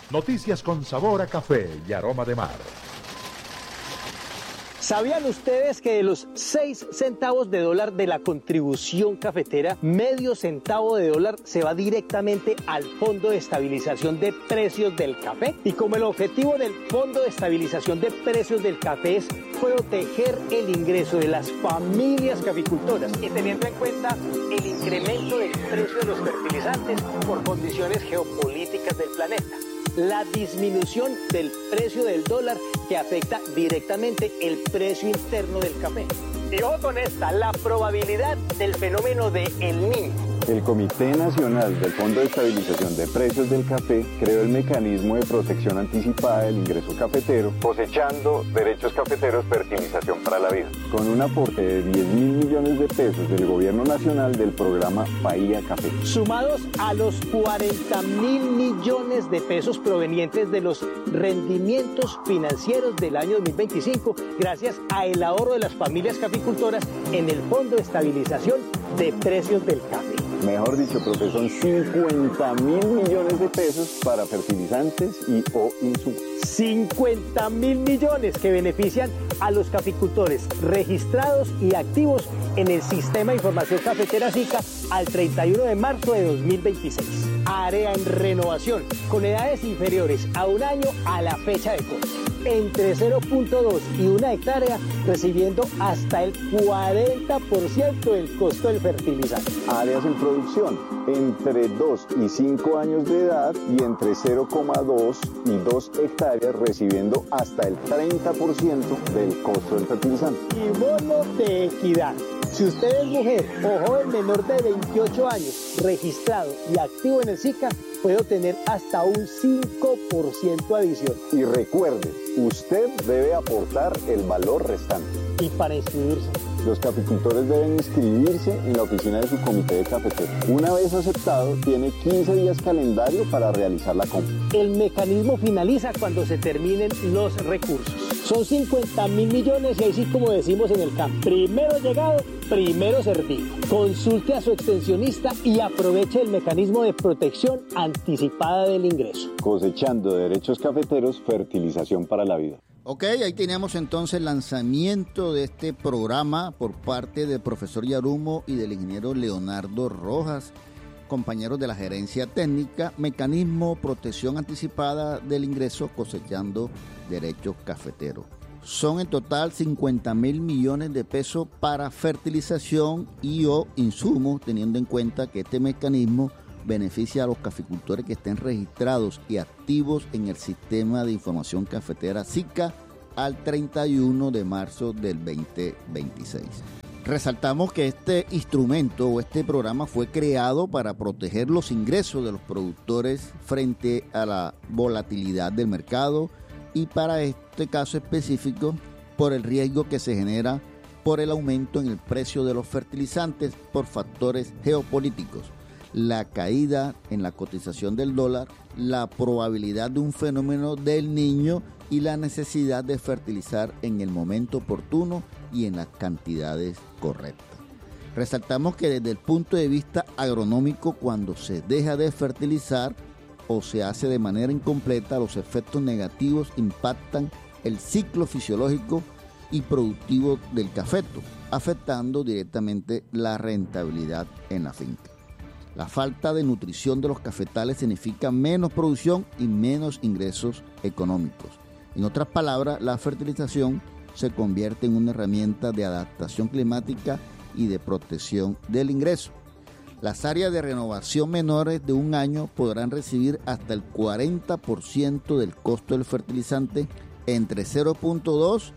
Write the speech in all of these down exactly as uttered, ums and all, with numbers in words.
Noticias con sabor a café y aroma de mar. ¿Sabían ustedes que de los seis centavos de dólar de la contribución cafetera, medio centavo de dólar se va directamente al Fondo de Estabilización de Precios del Café? Y como el objetivo del Fondo de Estabilización de Precios del Café es proteger el ingreso de las familias caficultoras y teniendo en cuenta el incremento del precio de los fertilizantes por condiciones geopolíticas del planeta, la disminución del precio del dólar que afecta directamente el precio interno del café. Y ojo con esta, la probabilidad del fenómeno de El Niño. El Comité Nacional del Fondo de Estabilización de Precios del Café creó el mecanismo de protección anticipada del ingreso cafetero, cosechando derechos cafeteros, fertilización para la vida, con un aporte de diez mil millones de pesos del Gobierno Nacional del programa Bahía Café. Sumados a los cuarenta mil millones de pesos provenientes de los rendimientos financieros del año dos mil veinticinco, gracias al ahorro de las familias caficultoras en el Fondo de Estabilización de Precios del Café. Mejor dicho, profe, son cincuenta mil millones de pesos para fertilizantes y o insumos. cincuenta mil millones que benefician a los caficultores registrados y activos en el Sistema de Información Cafetera SICA al treinta y uno de marzo de dos mil veintiséis. Área en renovación, con edades inferiores a un año a la fecha de corte. Entre cero punto dos y una hectárea, recibiendo hasta el cuarenta por ciento del costo del fertilizante. Áreas en producción, entre dos y cinco años de edad y entre cero coma dos y dos hectáreas, recibiendo hasta el treinta por ciento del costo del fertilizante. Y bono de equidad. Si usted es mujer o joven menor de veintiocho años, registrado y activo en el SICA, puede obtener hasta un cinco por ciento adicional. Y recuerde, usted debe aportar el valor restante. Y para inscribirse, los caficultores deben inscribirse en la oficina de su comité de cafetero. Una vez aceptado, tiene quince días calendario para realizar la compra. El mecanismo finaliza cuando se terminen los recursos. Son cincuenta mil millones y ahí sí, como decimos en el campo, primero llegado, primero servido. Consulte a su extensionista y aproveche el mecanismo de protección anticipada del ingreso. Cosechando derechos cafeteros, fertilización para la vida. Ok, ahí teníamos entonces el lanzamiento de este programa por parte del profesor Yarumo y del ingeniero Leonardo Rojas, compañeros de la gerencia técnica, mecanismo protección anticipada del ingreso cosechando derechos cafeteros. Son en total cincuenta mil millones de pesos para fertilización y o insumos, teniendo en cuenta que este mecanismo beneficia a los caficultores que estén registrados y activos en el Sistema de Información Cafetera SICA al treinta y uno de marzo del veinte veintiséis. Resaltamos que este instrumento o este programa fue creado para proteger los ingresos de los productores frente a la volatilidad del mercado y para este caso específico por el riesgo que se genera por el aumento en el precio de los fertilizantes por factores geopolíticos, la caída en la cotización del dólar, la probabilidad de un fenómeno del Niño y la necesidad de fertilizar en el momento oportuno y en las cantidades correctas. Resaltamos que desde el punto de vista agronómico, cuando se deja de fertilizar o se hace de manera incompleta, los efectos negativos impactan el ciclo fisiológico y productivo del cafeto, afectando directamente la rentabilidad en la finca. La falta de nutrición de los cafetales significa menos producción y menos ingresos económicos. En otras palabras, la fertilización se convierte en una herramienta de adaptación climática y de protección del ingreso. Las áreas de renovación menores de un año podrán recibir hasta el cuarenta por ciento del costo del fertilizante entre cero punto dos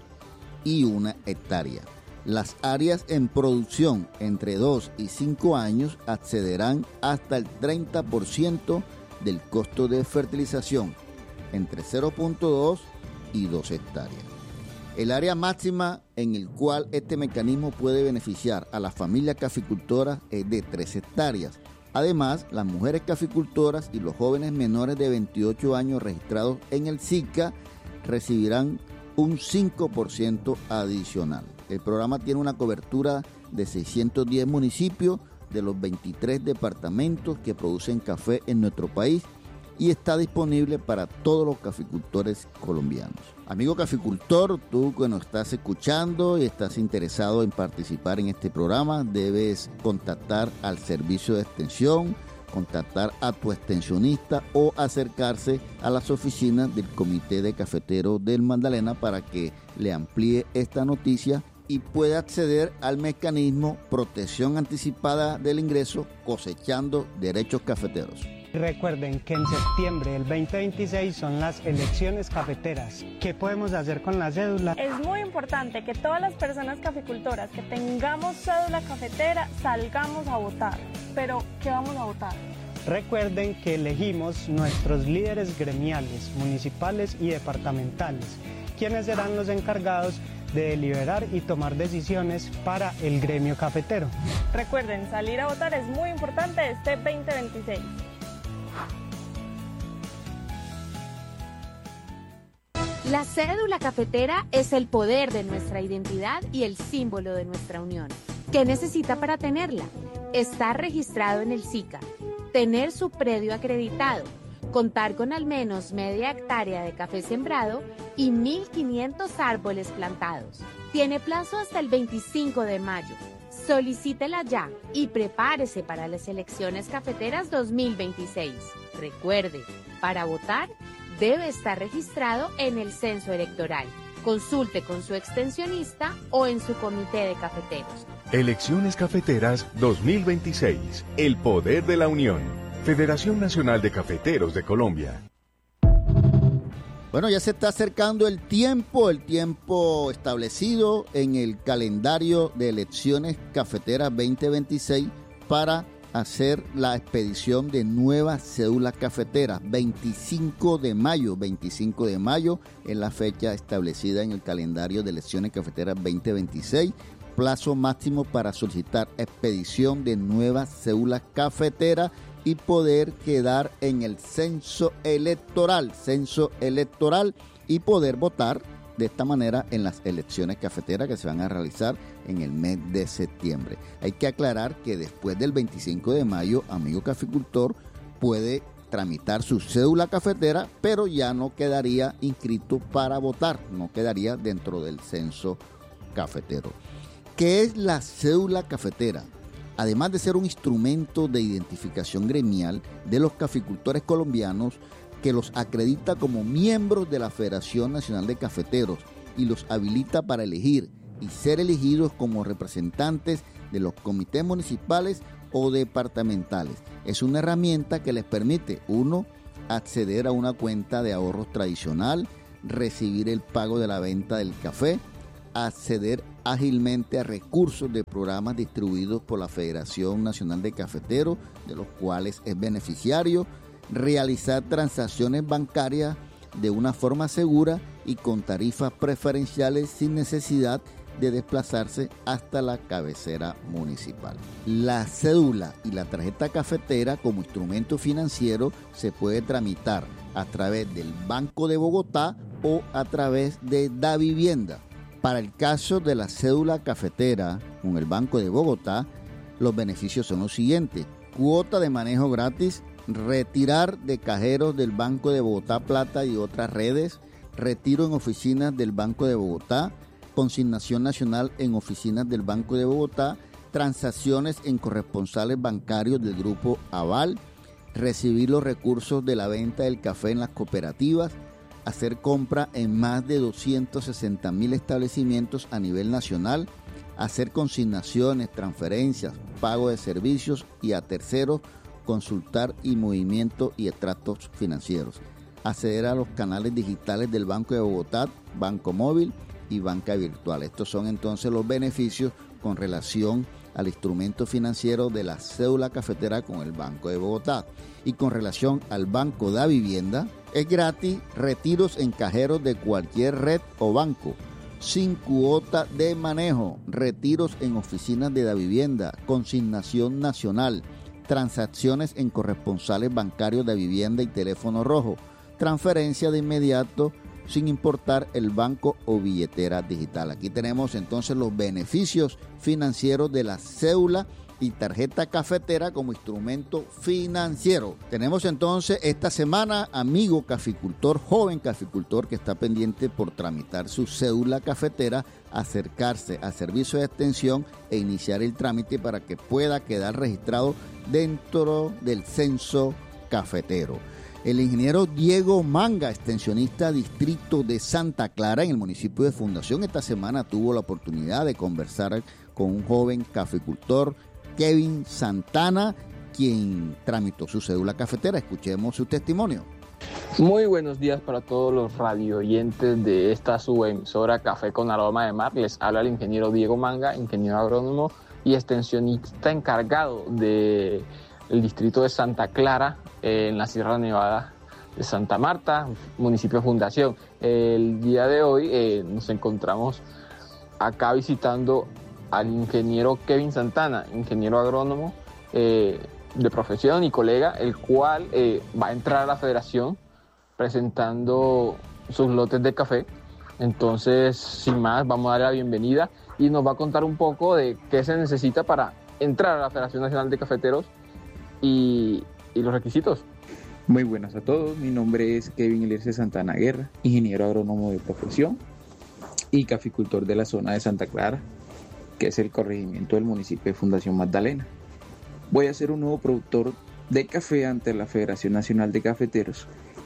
y una hectárea. Las áreas en producción entre dos y cinco años accederán hasta el treinta por ciento del costo de fertilización entre cero punto dos y dos hectáreas. El área máxima en el cual este mecanismo puede beneficiar a las familias caficultoras es de tres hectáreas. Además, las mujeres caficultoras y los jóvenes menores de veintiocho años registrados en el SICA recibirán un cinco por ciento adicional. El programa tiene una cobertura de seiscientos diez municipios de los veintitrés departamentos que producen café en nuestro país y está disponible para todos los caficultores colombianos. Amigo caficultor, tú que nos estás escuchando y estás interesado en participar en este programa, debes contactar al servicio de extensión, contactar a tu extensionista o acercarse a las oficinas del Comité de Cafeteros del Magdalena para que le amplíe esta noticia y pueda acceder al mecanismo Protección Anticipada del Ingreso Cosechando Derechos Cafeteros. Recuerden que en septiembre del veinte veintiséis son las elecciones cafeteras. ¿Qué podemos hacer con la cédula? Es muy importante que todas las personas caficultoras que tengamos cédula cafetera salgamos a votar. Pero, ¿qué vamos a votar? Recuerden que elegimos nuestros líderes gremiales, municipales y departamentales, quienes serán los encargados de deliberar y tomar decisiones para el gremio cafetero. Recuerden, salir a votar es muy importante este veinte veintiséis. La cédula cafetera es el poder de nuestra identidad y el símbolo de nuestra unión. ¿Qué necesita para tenerla? Estar registrado en el SICA, tener su predio acreditado, contar con al menos media hectárea de café sembrado y mil quinientos árboles plantados. Tiene plazo hasta el veinticinco de mayo. Solicítela ya y prepárese para las elecciones cafeteras dos mil veintiséis. Recuerde, para votar debe estar registrado en el censo electoral. Consulte con su extensionista o en su comité de cafeteros. Elecciones Cafeteras dos mil veintiséis. El poder de la unión. Federación Nacional de Cafeteros de Colombia. Bueno, ya se está acercando el tiempo, el tiempo establecido en el calendario de elecciones cafeteras veinte veintiséis para hacer la expedición de nuevas cédulas cafeteras. veinticinco de mayo, veinticinco de mayo es la fecha establecida en el calendario de elecciones cafeteras veinte veintiséis, plazo máximo para solicitar expedición de nuevas cédulas cafeteras y poder quedar en el censo electoral, censo electoral y poder votar de esta manera en las elecciones cafeteras que se van a realizar en el mes de septiembre. Hay que aclarar que después del veinticinco de mayo, amigo caficultor puede tramitar su cédula cafetera, pero ya no quedaría inscrito para votar, no quedaría dentro del censo cafetero. ¿Qué es la cédula cafetera? Además de ser un instrumento de identificación gremial de los caficultores colombianos que los acredita como miembros de la Federación Nacional de Cafeteros y los habilita para elegir y ser elegidos como representantes de los comités municipales o departamentales. Es una herramienta que les permite, uno, acceder a una cuenta de ahorros tradicional, recibir el pago de la venta del café, acceder ágilmente a recursos de programas distribuidos por la Federación Nacional de Cafeteros, de los cuales es beneficiario, realizar transacciones bancarias de una forma segura y con tarifas preferenciales sin necesidad de desplazarse hasta la cabecera municipal. La cédula y la tarjeta cafetera como instrumento financiero se puede tramitar a través del Banco de Bogotá o a través de Davivienda. Para el caso de la cédula cafetera con el Banco de Bogotá, los beneficios son los siguientes: cuota de manejo gratis, retirar de cajeros del Banco de Bogotá Plata y otras redes, retiro en oficinas del Banco de Bogotá, consignación nacional en oficinas del Banco de Bogotá, transacciones en corresponsales bancarios del Grupo Aval, recibir los recursos de la venta del café en las cooperativas, hacer compra en más de doscientos sesenta mil establecimientos a nivel nacional, hacer consignaciones, transferencias, pago de servicios y a terceros, consultar y movimiento y extractos financieros, acceder a los canales digitales del Banco de Bogotá, Banco Móvil y Banca Virtual. Estos son entonces los beneficios con relación al instrumento financiero de la cédula cafetera con el Banco de Bogotá. Y con relación al Banco Davivienda, es gratis retiros en cajeros de cualquier red o banco, sin cuota de manejo, retiros en oficinas de Davivienda, consignación nacional, transacciones en corresponsales bancarios de vivienda y teléfono rojo, transferencia de inmediato sin importar el banco o billetera digital. Aquí tenemos entonces los beneficios financieros de la cédula y tarjeta cafetera como instrumento financiero. Tenemos entonces esta semana amigo caficultor, joven caficultor que está pendiente por tramitar su cédula cafetera, acercarse al servicio de extensión e iniciar el trámite para que pueda quedar registrado dentro del censo cafetero. El ingeniero Diego Manga, extensionista distrito de Santa Clara en el municipio de Fundación, esta semana tuvo la oportunidad de conversar con un joven caficultor, Kevin Santana, quien tramitó su cédula cafetera. Escuchemos su testimonio. Muy buenos días para todos los radioyentes de esta subemisora Café con Aroma de Mar. Les habla el ingeniero Diego Manga, ingeniero agrónomo y extensionista encargado del distrito de Santa Clara, eh, en la Sierra Nevada de Santa Marta, municipio de Fundación. El día de hoy eh, nos encontramos acá visitando al ingeniero Kevin Santana, ingeniero agrónomo eh, de profesión y colega, el cual eh, va a entrar a la federación presentando sus lotes de café. Entonces, sin más, vamos a darle la bienvenida y nos va a contar un poco de qué se necesita para entrar a la Federación Nacional de Cafeteros y, y los requisitos. Muy buenas a todos, mi nombre es Kevin Elirce Santana Guerra, ingeniero agrónomo de profesión y caficultor de la zona de Santa Clara, que es el corregimiento del municipio de Fundación Magdalena. Voy a ser un nuevo productor de café ante la Federación Nacional de Cafeteros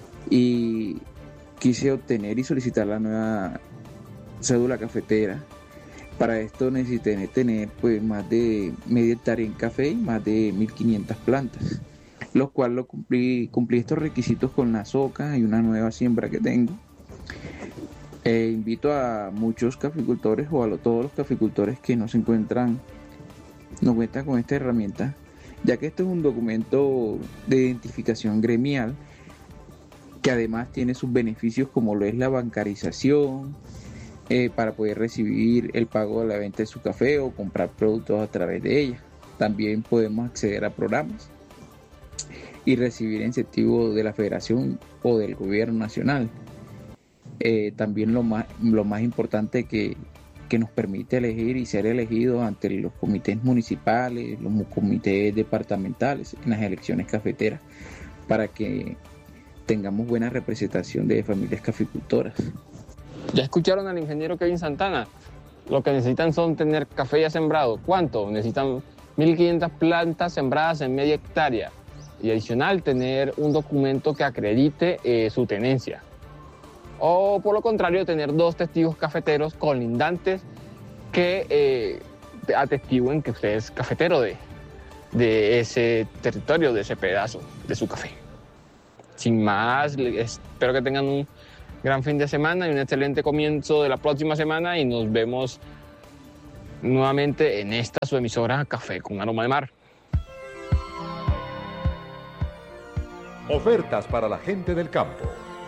y quise obtener y solicitar la nueva cédula cafetera. Para esto necesité tener pues más de media hectárea en café y más de mil quinientas plantas, los cuales lo cumplí, cumplí estos requisitos con la soca y una nueva siembra que tengo. Eh, invito a muchos caficultores o a lo, todos los caficultores que no se encuentran, no cuentan con esta herramienta, ya que esto es un documento de identificación gremial que además tiene sus beneficios como lo es la bancarización, eh, para poder recibir el pago de la venta de su café o comprar productos a través de ella. También podemos acceder a programas y recibir incentivos de la federación o del gobierno nacional. Eh, también lo más, lo más importante que, que nos permite elegir y ser elegidos ante los comités municipales, los comités departamentales en las elecciones cafeteras, para que tengamos buena representación de familias caficultoras. Ya escucharon al ingeniero Kevin Santana. Lo que necesitan son tener café ya sembrado. ¿Cuánto? Necesitan mil quinientas plantas sembradas en media hectárea. Y adicional, tener un documento que acredite eh, su tenencia. O por lo contrario, tener dos testigos cafeteros colindantes que eh, atestiguen que usted es cafetero de, de ese territorio, de ese pedazo de su café. Sin más, espero que tengan un gran fin de semana y un excelente comienzo de la próxima semana y nos vemos nuevamente en esta su emisora Café con Aroma de Mar. Ofertas para la gente del campo.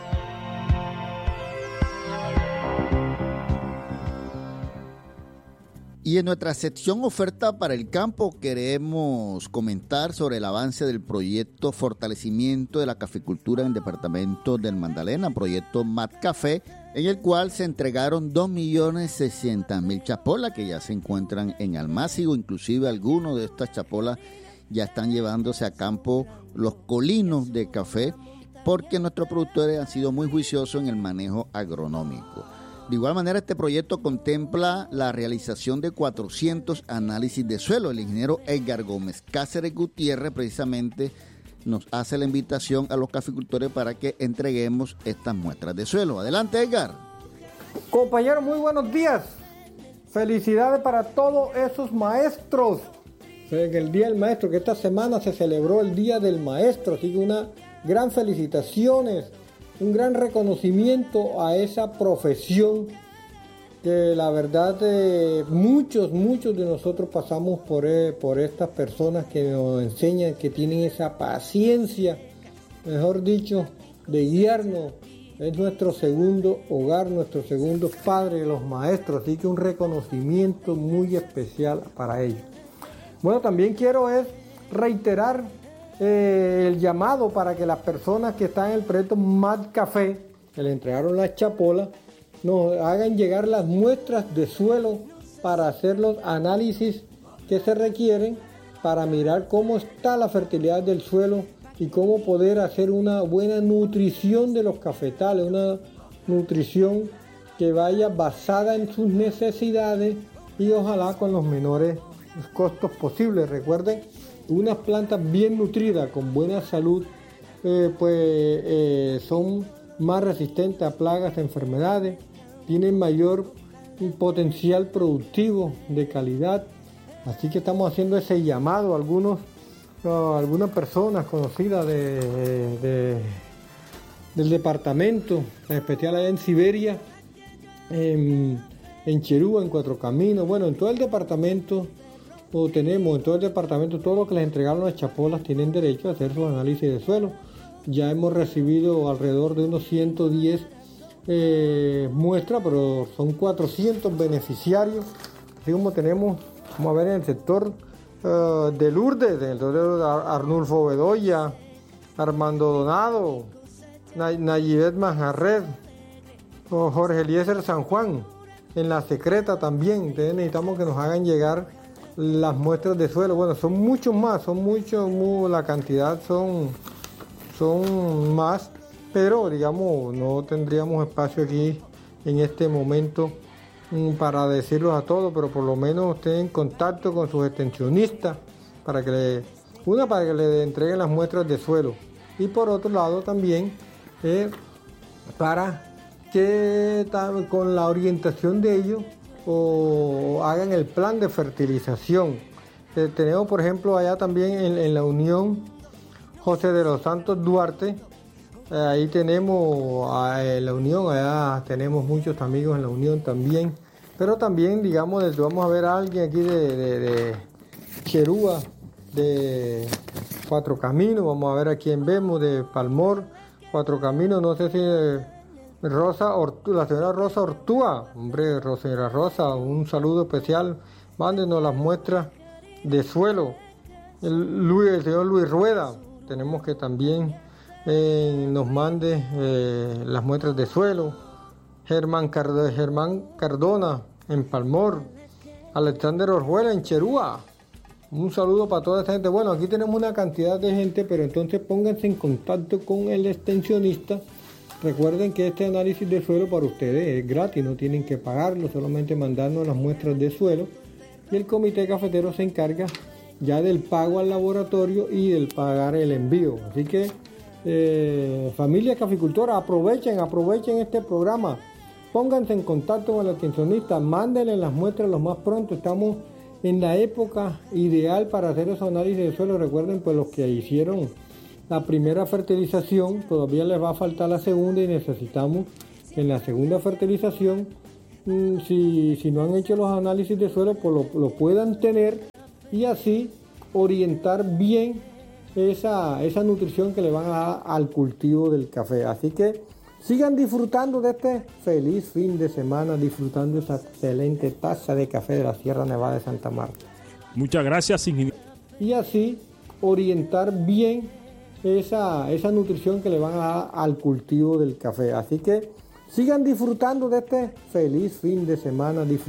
Y en nuestra sección Oferta para el Campo queremos comentar sobre el avance del proyecto Fortalecimiento de la Caficultura en el departamento del Magdalena, proyecto MatCafé, en el cual se entregaron dos millones seiscientas mil chapolas que ya se encuentran en Almácigo. Inclusive algunos de estas chapolas ya están llevándose a campo los colinos de café, porque nuestros productores han sido muy juiciosos en el manejo agronómico. De igual manera, este proyecto contempla la realización de cuatrocientos análisis de suelo. El ingeniero Edgar Gómez Cáceres Gutiérrez precisamente nos hace la invitación a los caficultores para que entreguemos estas muestras de suelo. Adelante, Edgar. Compañeros, muy buenos días. Felicidades para todos esos maestros. En el Día del Maestro, que esta semana se celebró el Día del Maestro, así que una gran felicitaciones. Un gran reconocimiento a esa profesión que la verdad eh, muchos, muchos de nosotros pasamos por, eh, por estas personas que nos enseñan, que tienen esa paciencia, mejor dicho, de guiarnos. Es nuestro segundo hogar, nuestro segundo padre, los maestros, así que un reconocimiento muy especial para ellos. Bueno, también quiero es reiterar Eh, el llamado para que las personas que están en el proyecto MatCafé, que le entregaron las chapolas, nos hagan llegar las muestras de suelo para hacer los análisis que se requieren para mirar cómo está la fertilidad del suelo y cómo poder hacer una buena nutrición de los cafetales, una nutrición que vaya basada en sus necesidades y ojalá con los menores costos posibles. Recuerden, unas plantas bien nutridas, con buena salud, eh, pues eh, son más resistentes a plagas, a enfermedades, tienen mayor potencial productivo de calidad. Así que estamos haciendo ese llamado a algunos, a algunas personas conocidas de, de, del departamento, en especial allá en Siberia, en, en Cherúa, en Cuatro Caminos, bueno, en todo el departamento, o tenemos en todo el departamento, todo lo que les entregaron las chapolas tienen derecho a hacer su análisis de suelo. Ya hemos recibido alrededor de unos ciento diez eh, muestras, pero son cuatrocientos beneficiarios, así como tenemos, vamos a ver, en el sector uh, de Lourdes, en el sector de Arnulfo Bedoya, Armando Donado, Nay- Nayibet Manjarred, o Jorge Eliezer San Juan, en La Secreta también. Entonces necesitamos que nos hagan llegar las muestras de suelo. Bueno, son muchos más, son muchos, muy, la cantidad son, son más, pero digamos, no tendríamos espacio aquí en este momento mm, para decirlos a todos, pero por lo menos estén en contacto con sus extensionistas, para que le, una, para que le entreguen las muestras de suelo, y por otro lado también eh, para que con la orientación de ellos o hagan el plan de fertilización. Eh, tenemos por ejemplo allá también en, en la Unión José de los Santos Duarte, eh, ahí tenemos a, en la Unión, allá tenemos muchos amigos en la Unión también, pero también digamos desde, vamos a ver a alguien aquí de, de, de Cherúa, de Cuatro Caminos, vamos a ver a quién vemos, de Palmor, Cuatro Caminos, no sé si eh, Rosa Ortú, la señora Rosa Ortúa, hombre, señora Rosa, un saludo especial, mándenos las muestras de suelo. El, Luis, el señor Luis Rueda, tenemos que también eh, nos mande eh, las muestras de suelo. Germán, Card- Germán Cardona en Palmor, Alexander Orjuela en Cherúa. Un saludo para toda esta gente. Bueno, aquí tenemos una cantidad de gente, pero entonces pónganse en contacto con el extensionista. Recuerden que este análisis de suelo para ustedes es gratis, no tienen que pagarlo, solamente mandarnos las muestras de suelo y el comité cafetero se encarga ya del pago al laboratorio y del pagar el envío. Así que eh, familias caficultoras, aprovechen, aprovechen este programa, pónganse en contacto con el extensionista, mándenle las muestras lo más pronto. Estamos en la época ideal para hacer esos análisis de suelo. Recuerden, pues los que hicieron la primera fertilización, todavía les va a faltar la segunda y necesitamos en la segunda fertilización, mmm, si, si no han hecho los análisis de suelo, pues lo, lo puedan tener y así orientar bien esa, esa nutrición que le van a dar al cultivo del café. Así que sigan disfrutando de este feliz fin de semana, disfrutando esa excelente taza de café de la Sierra Nevada de Santa Marta. Muchas gracias, ingeniero. Y así orientar bien esa, esa nutrición que le van a dar al cultivo del café. Así que sigan disfrutando de este feliz fin de semana.